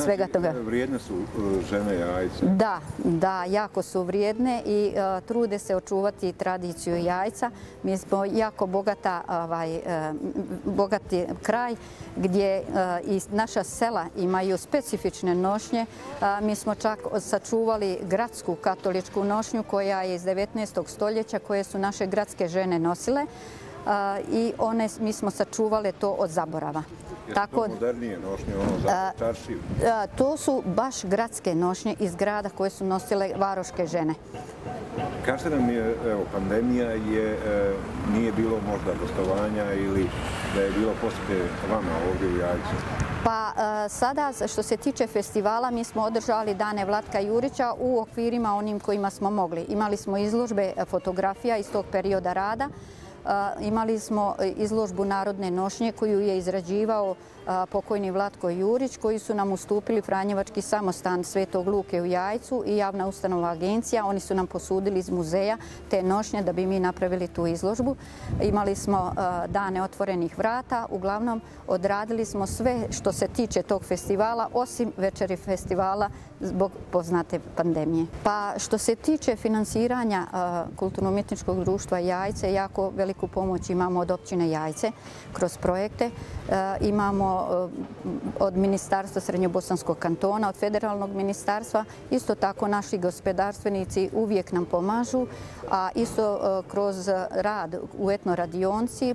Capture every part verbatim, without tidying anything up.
svega toga. Znači, vrijedne su žene jajca? Da, da, jako su vrijedne i uh, trude se očuvati tradiciju jajca. Mi smo jako bogata, ovaj, uh, bogati kraj gdje uh, i naša sela imaju specifične nošnje. Uh, mi smo čak sačuvali gradsku katoličku nošnju koja je iz devetnaestog stoljeća, koje su naše gradske žene nosile. Uh, i one, mi smo sačuvale to od zaborava. Jesu to modernije nošnje, ono za čaršiju? To su baš gradske nošnje iz grada koje su nosile varoške žene. Kažete nam, je, evo, pandemija je, e, nije bilo možda gostovanja ili da je bilo posjete vama ovdje u Jajcu? Pa sada što se tiče festivala, mi smo održali Dane Vlatka Jurića u okvirima onim kojima smo mogli. Imali smo izložbe fotografija iz tog perioda rada. Imali smo izložbu narodne nošnje koju je izrađivao pokojni Vlatko Jurić, koji su nam ustupili Franjevački samostan Svetog Luke u Jajcu i javna ustanova agencija. Oni su nam posudili iz muzeja te nošnje da bi mi napravili tu izložbu. Imali smo dane otvorenih vrata. Uglavnom, odradili smo sve što se tiče tog festivala, osim večeri festivala zbog poznate pandemije. Pa što se tiče finansiranja Kulturno-umjetničkog društva Jajce, jako veliku pomoć imamo od općine Jajce kroz projekte. Imamo od Ministarstva Srednjobosanskog kantona, od federalnog ministarstva. Isto tako naši gospodarstvenici uvijek nam pomažu, a isto kroz rad u etno radionci,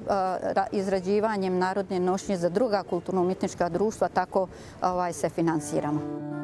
izrađivanjem narodne nošnje za druga kulturno-umjetnička društva, tako se finansiramo.